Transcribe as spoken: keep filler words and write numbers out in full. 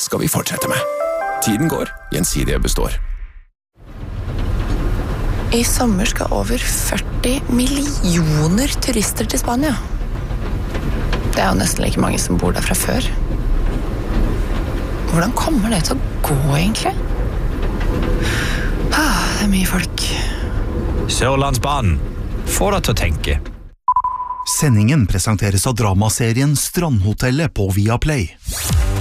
skal vi fortsette med. Tiden går, Gjensidige består. I sommer skal over førti millioner turister til Spania. Det er jo nesten like mange som bor der fra før. Hvordan kommer det til å gå, egentlig? Ah, det er mye folk. Sørlandsbanen. Få deg til å tenke. Sendingen presenteres av dramaserien Strandhotellet på Viaplay.